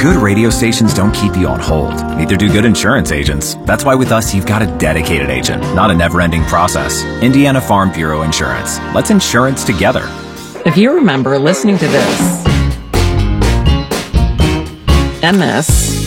Good radio stations don't keep you on hold. Neither do good insurance agents. That's why with us, you've got a dedicated agent, not a never-ending process. Indiana Farm Bureau Insurance. Let's insurance together. If you remember listening to this, and this,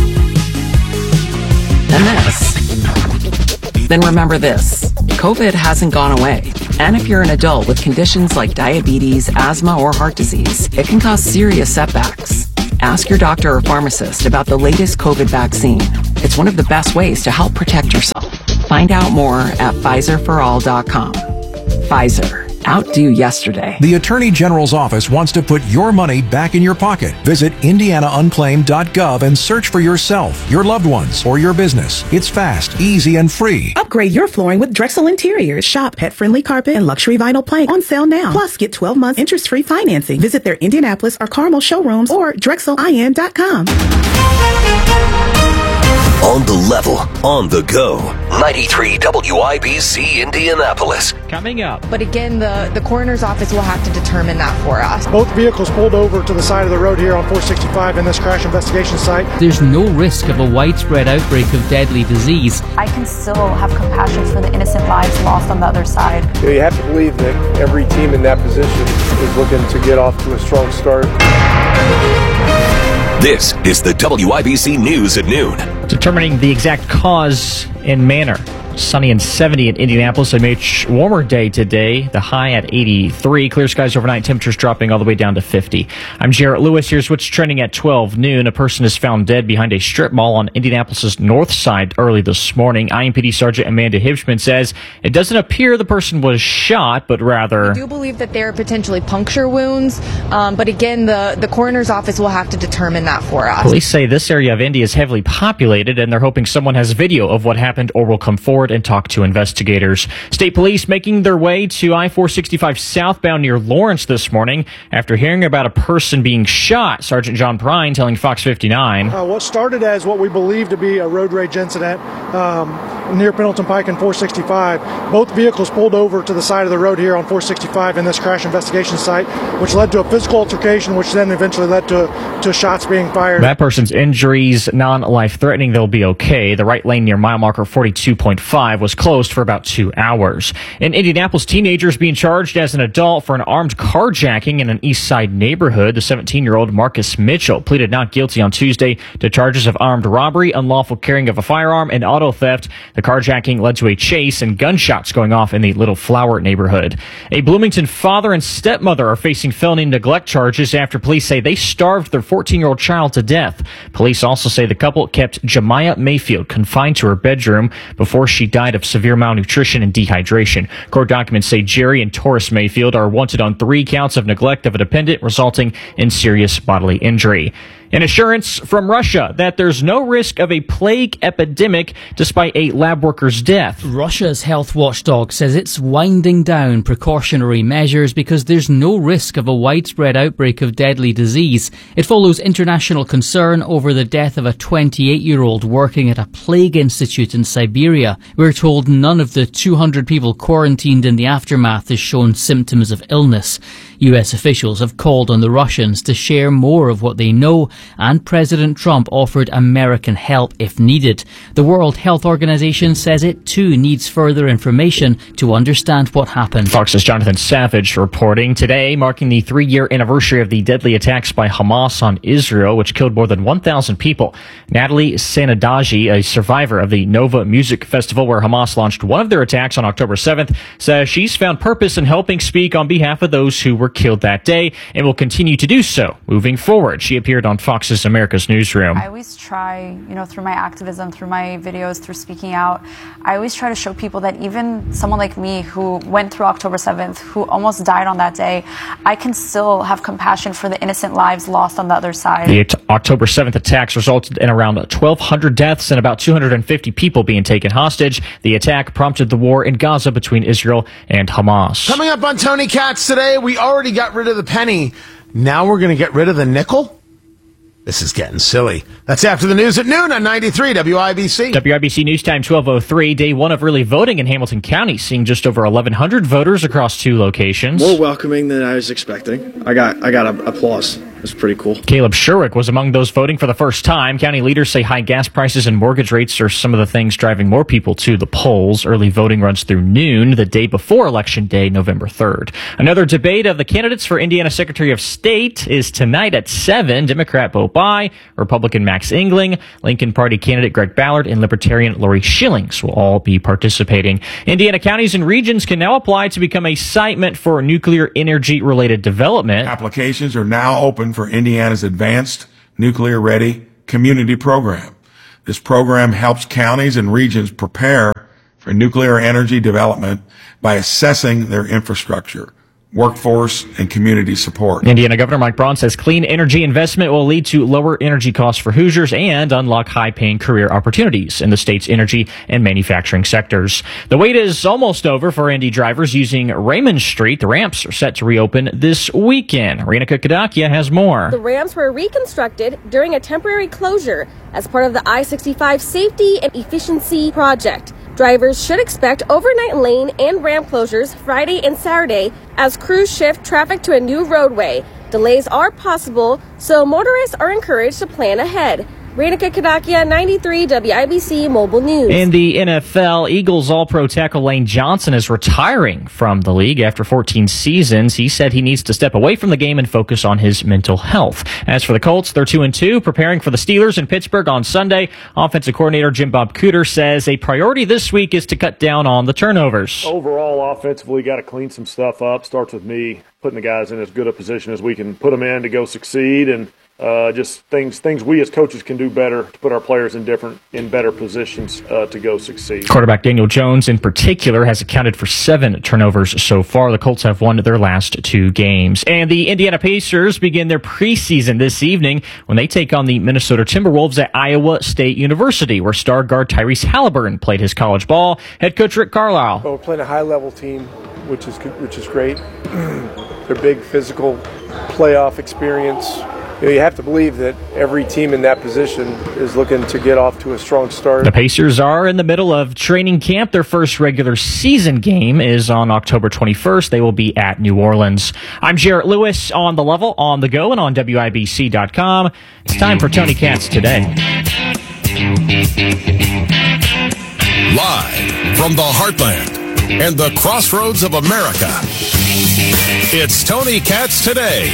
then remember this. COVID hasn't gone away. And if you're an adult with conditions like diabetes, asthma, or heart disease, it can cause serious setbacks. Ask your doctor or pharmacist about the latest COVID vaccine. It's one of the best ways to help protect yourself. Find out more at PfizerForAll.com. Pfizer. Outdo yesterday. The Attorney General's office wants to put your money back in your pocket. Visit indianaunclaimed.gov and search for yourself, your loved ones, or your business. It's fast, easy, and free. Upgrade your flooring with Drexel Interiors. Shop pet-friendly carpet and luxury vinyl plank on sale now. Plus, get 12 months interest-free financing. Visit their Indianapolis or Carmel showrooms or drexelin.com. On the level, on the go. 93 WIBC Indianapolis. Coming up. But again, the coroner's office will have to determine that for us. Both vehicles pulled over to the side of the road here on 465 in this crash investigation site. There's no risk of a widespread outbreak of deadly disease. I can still have compassion for the innocent lives lost on the other side. You have to believe that every team in that position is looking to get off to a strong start. This is the WIBC News at noon. Determining the exact cause and manner. Sunny and 70 in Indianapolis. A much warmer day today. The high at 83. Clear skies overnight. Temperatures dropping all the way down to 50. I'm Jarrett Lewis. Here's what's trending at 12 noon. A person is found dead behind a strip mall on Indianapolis' north side early this morning. IMPD Sergeant Amanda Hibschman says it doesn't appear the person was shot, but rather... We do believe that there are potentially puncture wounds, but again, the coroner's office will have to determine that for us. Police say this area of Indy is heavily populated, and they're hoping someone has video of what happened or will come forward and talk to investigators. State police making their way to I-465 southbound near Lawrence this morning after hearing about a person being shot. Sergeant John Prine telling Fox 59. What started as what we believe to be a road rage incident near Pendleton Pike and 465. Both vehicles pulled over to the side of the road here on 465 in this crash investigation site, which led to a physical altercation, which then eventually led to shots being fired. That person's injuries non-life-threatening. They'll be okay. The right lane near mile marker 42.5 was closed for about 2 hours. In Indianapolis, teenagers being charged as an adult for an armed carjacking in an East Side neighborhood. The 17-year-old Marcus Mitchell pleaded not guilty on Tuesday to charges of armed robbery, unlawful carrying of a firearm, and auto theft. The carjacking led to a chase and gunshots going off in the Little Flower neighborhood. A Bloomington father and stepmother are facing felony neglect charges after police say they starved their 14-year-old child to death. Police also say the couple kept Jemiah Mayfield confined to her bedroom before she died of severe malnutrition and dehydration. Court documents say Jerry and Taurus Mayfield are wanted on 3 counts of neglect of a dependent, resulting in serious bodily injury. An assurance from Russia that there's no risk of a plague epidemic despite a lab worker's death. Russia's health watchdog says it's winding down precautionary measures because there's no risk of a widespread outbreak of deadly disease. It follows international concern over the death of a 28-year-old working at a plague institute in Siberia. We're told none of the 200 people quarantined in the aftermath has shown symptoms of illness. US officials have called on the Russians to share more of what they know, and President Trump offered American help if needed. The World Health Organization says it too needs further information to understand what happened. Fox's Jonathan Savage reporting today, marking the 3-year anniversary of the deadly attacks by Hamas on Israel, which killed more than 1,000 people. Natalie Sanadaji, a survivor of the Nova Music Festival where Hamas launched one of their attacks on October 7th, says she's found purpose in helping speak on behalf of those who were killed that day and will continue to do so moving forward. She appeared on Fox's America's Newsroom. I always try, through my activism, through my videos, through speaking out, I always try to show people that even someone like me who went through October 7th, who almost died on that day, I can still have compassion for the innocent lives lost on the other side. The October 7th attacks resulted in around 1,200 deaths and about 250 people being taken hostage. The attack prompted the war in Gaza between Israel and Hamas. Coming up on Tony Katz today, we already got rid of the penny. Now we're going to get rid of the nickel? This is getting silly. That's after the news at noon on 93 WIBC. WIBC News Time 12:03. Day 1 of early voting in Hamilton County, seeing just over 1,100 voters across 2 locations. More welcoming than I was expecting. I got applause. It's pretty cool. Caleb Sherwick was among those voting for the first time. County leaders say high gas prices and mortgage rates are some of the things driving more people to the polls. Early voting runs through noon, the day before Election Day, November 3rd. Another debate of the candidates for Indiana Secretary of State is tonight at 7. Democrat Bo Bai, Republican Max Engling, Lincoln Party candidate Greg Ballard, and Libertarian Lori Schillings will all be participating. Indiana counties and regions can now apply to become a site meant for nuclear energy-related development. Applications are now open for Indiana's Advanced Nuclear Ready Community Program. This program helps counties and regions prepare for nuclear energy development by assessing their infrastructure, workforce, and community support. Indiana Governor Mike Braun says clean energy investment will lead to lower energy costs for Hoosiers and unlock high-paying career opportunities in the state's energy and manufacturing sectors. The wait is almost over for Indy drivers using Raymond Street. The ramps are set to reopen this weekend. Renika Kadakia has more. The ramps were reconstructed during a temporary closure as part of the I-65 Safety and Efficiency Project. Drivers should expect overnight lane and ramp closures Friday and Saturday as crews shift traffic to a new roadway. Delays are possible, so motorists are encouraged to plan ahead. Renika Kadakia, 93 WIBC Mobile News. In the NFL, Eagles All-Pro tackle Lane Johnson is retiring from the league after 14 seasons. He said he needs to step away from the game and focus on his mental health. As for the Colts, they're 2-2, preparing for the Steelers in Pittsburgh on Sunday. Offensive coordinator Jim Bob Cooter says a priority this week is to cut down on the turnovers. Overall, offensively, got to clean some stuff up. Starts with me putting the guys in as good a position as we can put them in to go succeed, and just things we as coaches can do better to put our players in better positions to go succeed. Quarterback Daniel Jones in particular has accounted for 7 turnovers so far. The Colts have won their last 2 games. And the Indiana Pacers begin their preseason this evening when they take on the Minnesota Timberwolves at Iowa State University, where star guard Tyrese Halliburton played his college ball. Head coach Rick Carlisle. Well, we're playing a high-level team, which is great. They're big physical playoff experience. You have to believe that every team in that position is looking to get off to a strong start. The Pacers are in the middle of training camp. Their first regular season game is on October 21st. They will be at New Orleans. I'm Jarrett Lewis on The Level, on the go, and on WIBC.com. It's time for Tony Katz Today. Live from the heartland and the crossroads of America, it's Tony Katz Today.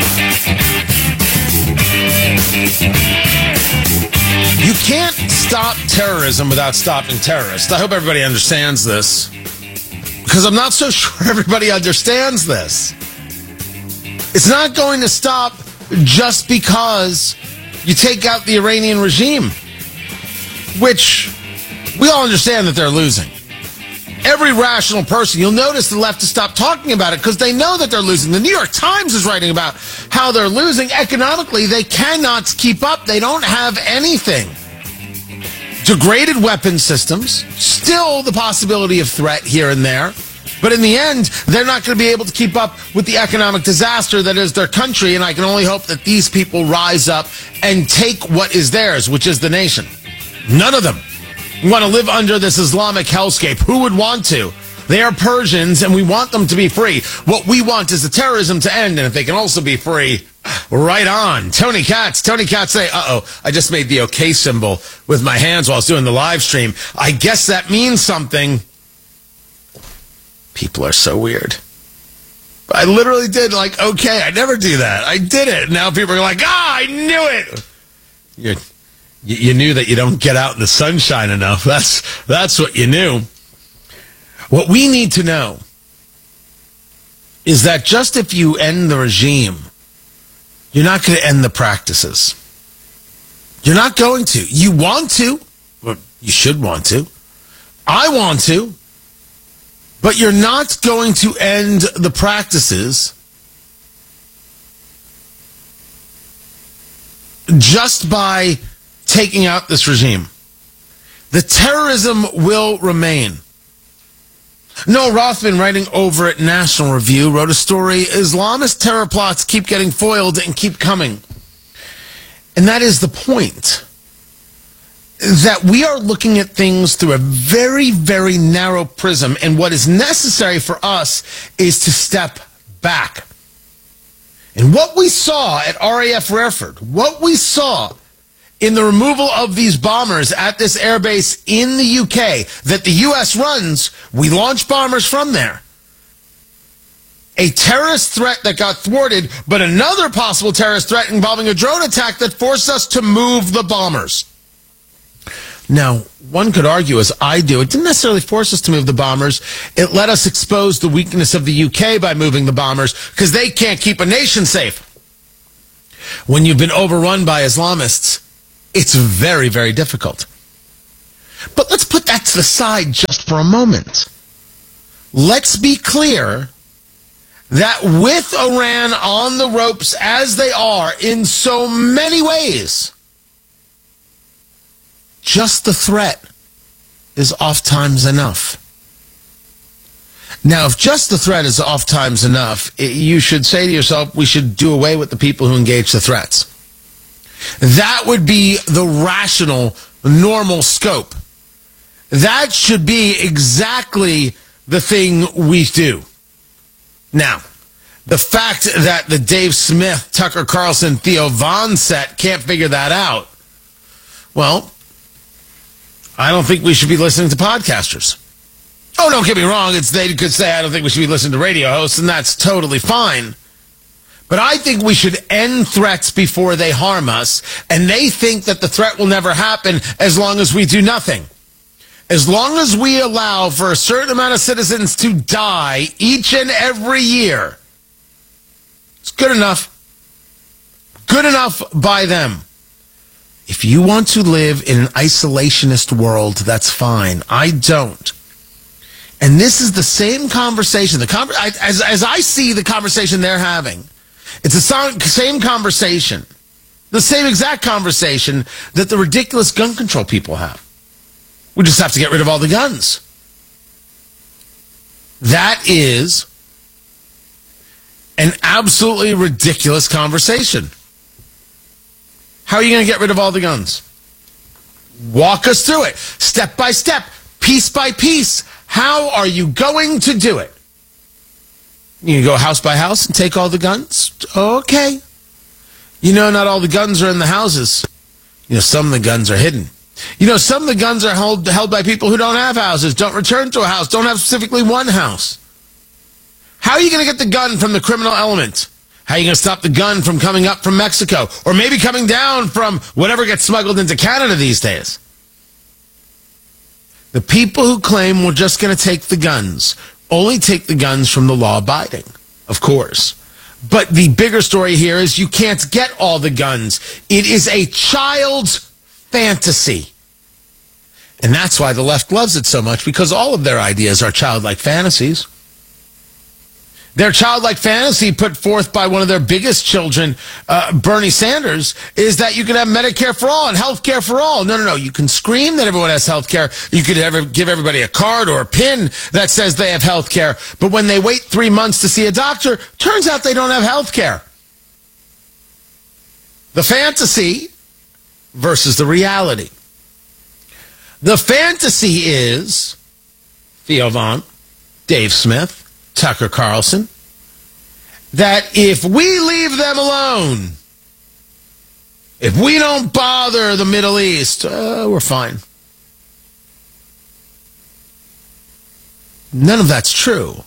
You can't stop terrorism without stopping terrorists. I hope everybody understands this, because I'm not so sure everybody understands this. It's not going to stop just because you take out the Iranian regime, which we all understand that they're losing. Every rational person, you'll notice the left has stopped talking about it because they know that they're losing. The New York Times is writing about how they're losing. Economically, they cannot keep up. They don't have anything. Degraded weapon systems, still the possibility of threat here and there. But in the end, they're not going to be able to keep up with the economic disaster that is their country. And I can only hope that these people rise up and take what is theirs, which is the nation. None of them want to live under this Islamic hellscape. Who would want to? They are Persians, and we want them to be free. What we want is the terrorism to end, and if they can also be free, right on. Tony Katz say, I just made the OK symbol with my hands while I was doing the live stream. I guess that means something. People are so weird. I literally did okay. I never do that. I did it. Now people are like, I knew it. You knew that you don't get out in the sunshine enough. That's what you knew. What we need to know is that just if you end the regime, you're not going to end the practices. You're not going to. You want to. Well, you should want to. I want to. But you're not going to end the practices just by taking out this regime. The terrorism will remain. Noah Rothman, writing over at National Review, wrote a story, Islamist terror plots keep getting foiled and keep coming. And that is the point. That we are looking at things through a very, very narrow prism, and what is necessary for us is to step back. And what we saw at RAF Hereford, what we saw in the removal of these bombers at this airbase in the UK that the U.S. runs, we launch bombers from there. A terrorist threat that got thwarted, but another possible terrorist threat involving a drone attack that forced us to move the bombers. Now, one could argue, as I do, it didn't necessarily force us to move the bombers. It let us expose the weakness of the UK by moving the bombers, because they can't keep a nation safe. When you've been overrun by Islamists, it's very, very difficult. But let's put that to the side just for a moment. Let's be clear that with Iran on the ropes as they are in so many ways, just the threat is oftentimes enough. Now, if just the threat is oftentimes enough, you should say to yourself, we should do away with the people who engage the threats. That would be the rational, normal scope. That should be exactly the thing we do. Now, the fact that the Dave Smith, Tucker Carlson, Theo Von set can't figure that out, well, I don't think we should be listening to podcasters. Oh, don't get me wrong. They could say, I don't think we should be listening to radio hosts, and that's totally fine. But I think we should end threats before they harm us, and they think that the threat will never happen as long as we do nothing. As long as we allow for a certain amount of citizens to die each and every year, it's good enough. Good enough by them. If you want to live in an isolationist world, that's fine. I don't. And this is the same conversation. As I see the conversation they're having, it's the same conversation, the same exact conversation that the ridiculous gun control people have. We just have to get rid of all the guns. That is an absolutely ridiculous conversation. How are you going to get rid of all the guns? Walk us through it, step by step, piece by piece. How are you going to do it? You go house by house and take all the guns? Okay. You know, not all the guns are in the houses. You know, some of the guns are hidden. You know, some of the guns are held by people who don't have houses, don't return to a house, don't have specifically one house. How are you going to get the gun from the criminal element? How are you going to stop the gun from coming up from Mexico? Or maybe coming down from whatever gets smuggled into Canada these days? The people who claim we're just going to take the guns only take the guns from the law-abiding, of course. But the bigger story here is you can't get all the guns. It is a child's fantasy. And that's why the left loves it so much, because all of their ideas are childlike fantasies. Their childlike fantasy put forth by one of their biggest children, Bernie Sanders, is that you can have Medicare for all and health care for all. No. You can scream that everyone has health care. You could give everybody a card or a pin that says they have health care. But when they wait 3 months to see a doctor, turns out they don't have health care. The fantasy versus the reality. The fantasy is Theo Von, Dave Smith, Tucker Carlson, that if we leave them alone, if we don't bother the Middle East, we're fine. None of that's true.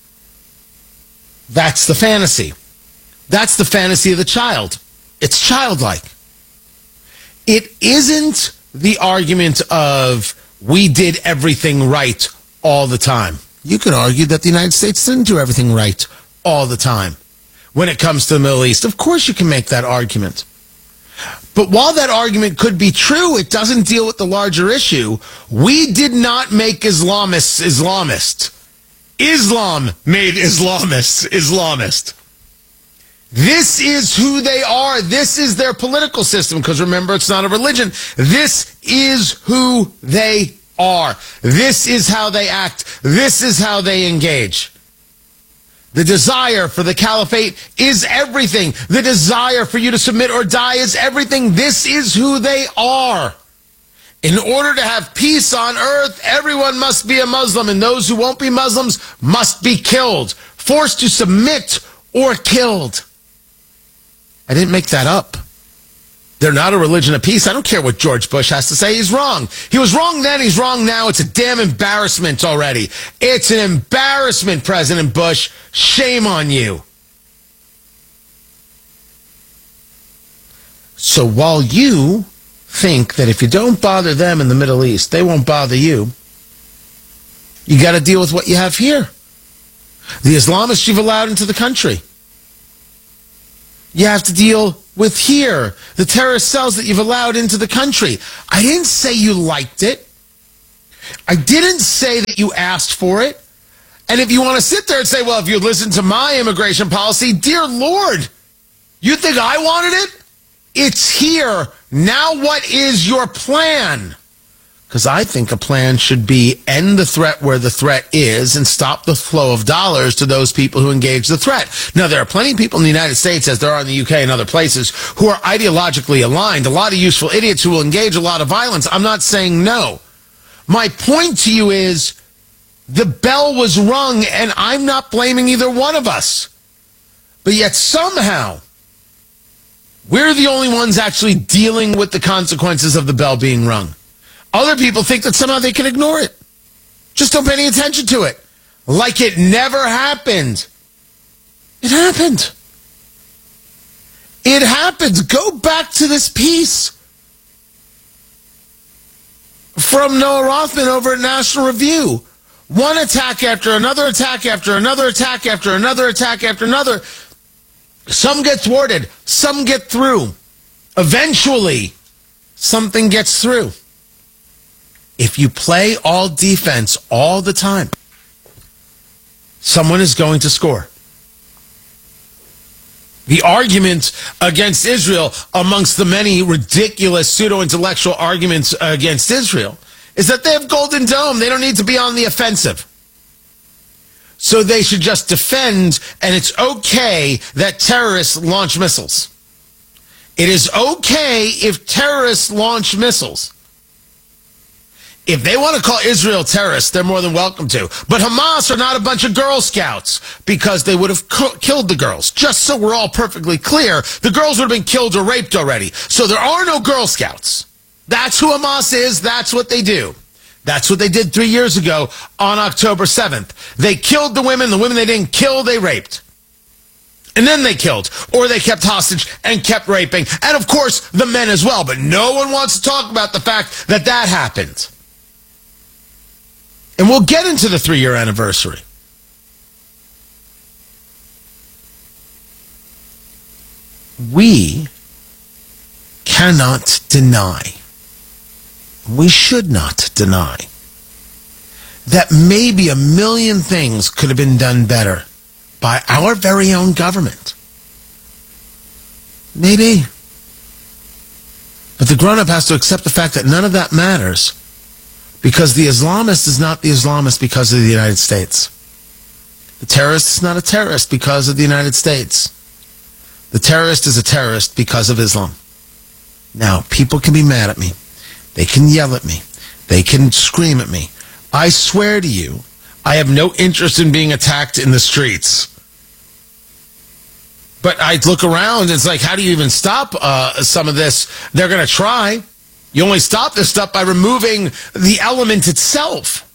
That's the fantasy. That's the fantasy of the child. It's childlike. It isn't the argument of we did everything right all the time. You could argue that the United States didn't do everything right all the time when it comes to the Middle East. Of course you can make that argument. But while that argument could be true, it doesn't deal with the larger issue. We did not make Islamists Islamist. Islam made Islamists Islamist. This is who they are. This is their political system. Because remember, it's not a religion. This is who they are. This is how they act. This is how they engage. The desire for the caliphate is everything. The desire for you to submit or die is everything. This is who they are. In order to have peace on earth, everyone must be a Muslim, and those who won't be Muslims must be killed, forced to submit or killed. I didn't make that up. They're not a religion of peace. I don't care what George Bush has to say. He's wrong. He was wrong then. He's wrong now. It's a damn embarrassment already. It's an embarrassment, President Bush. Shame on you. So while you think that if you don't bother them in the Middle East, they won't bother you, you got to deal with what you have here. The Islamists you've allowed into the country. You have to deal with here, the terrorist cells that you've allowed into the country. I didn't say you liked it. I didn't say that you asked for it. And if you want to sit there and say, well, if you listen to my immigration policy, dear Lord, you think I wanted it? It's here. Now what is your plan? Because I think a plan should be end the threat where the threat is and stop the flow of dollars to those people who engage the threat. Now, there are plenty of people in the United States, as there are in the UK and other places, who are ideologically aligned, a lot of useful idiots who will engage a lot of violence. I'm not saying no. My point to you is the bell was rung, and I'm not blaming either one of us. But yet somehow, we're the only ones actually dealing with the consequences of the bell being rung. Other people think that somehow they can ignore it. Just don't pay any attention to it. Like it never happened. It happened. It happened. Go back to this piece from Noah Rothman over at National Review. One attack after another attack after another attack after another attack after another. Some get thwarted. Some get through. Eventually, something gets through. If you play all defense all the time, someone is going to score. The argument against Israel, amongst the many ridiculous pseudo-intellectual arguments against Israel, is that they have Golden Dome. They don't need to be on the offensive. So they should just defend, and it's okay that terrorists launch missiles. It is okay if terrorists launch missiles. If they want to call Israel terrorists, they're more than welcome to. But Hamas are not a bunch of Girl Scouts because they would have killed the girls. Just so we're all perfectly clear, the girls would have been killed or raped already. So there are no Girl Scouts. That's who Hamas is. That's what they do. That's what they did 3 years ago on October 7th. They killed the women they didn't kill, they raped. And then they killed, or they kept hostage and kept raping. And of course, the men as well. But no one wants to talk about the fact that that happened. And we'll get into the 3-year anniversary. We cannot deny, we should not deny, that maybe a million things could have been done better by our very own government. Maybe. But the grown-up has to accept the fact that none of that matters. Because the Islamist is not the Islamist because of the United States. The terrorist is not a terrorist because of the United States. The terrorist is a terrorist because of Islam. Now, people can be mad at me. They can yell at me. They can scream at me. I swear to you, I have no interest in being attacked in the streets. But I look around, it's like, how do you even stop some of this? They're going to try. You only stop this stuff by removing the element itself.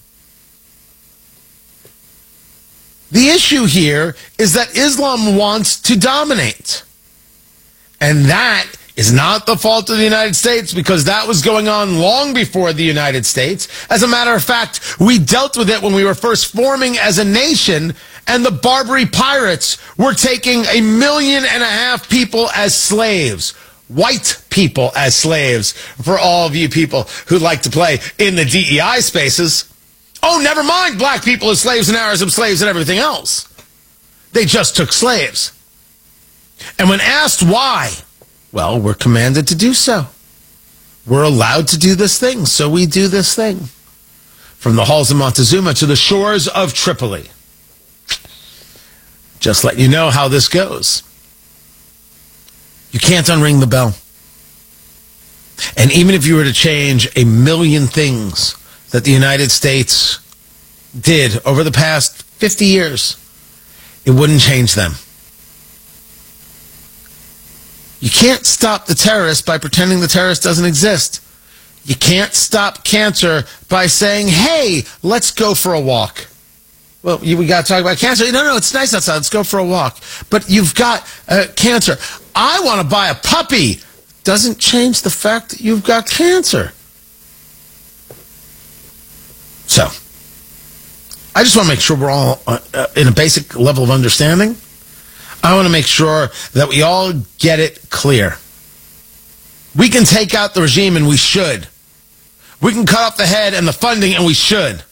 The issue here is that Islam wants to dominate. And that is not the fault of the United States, because that was going on long before the United States. As a matter of fact, we dealt with it when we were first forming as a nation, and the Barbary pirates were taking 1.5 million people as slaves. White people as slaves, for all of you people who like to play in the DEI spaces. Oh, never mind black people as slaves and Arab slaves and everything else. They just took slaves. And when asked why, well, we're commanded to do so. We're allowed to do this thing, so we do this thing. From the halls of Montezuma to the shores of Tripoli. Just let you know how this goes. You can't unring the bell. And even if you were to change 1 million things that the United States did over the past 50 years, it wouldn't change them. You can't stop the terrorist by pretending the terrorist doesn't exist. You can't stop cancer by saying, hey, let's go for a walk. Well, we got to talk about cancer. No, it's nice outside. Let's go for a walk. But you've got cancer. I want to buy a puppy. Doesn't change the fact that you've got cancer. So, I just want to make sure we're all in a basic level of understanding. I want to make sure that we all get it clear. We can take out the regime, and we should. We can cut off the head and the funding, and we should.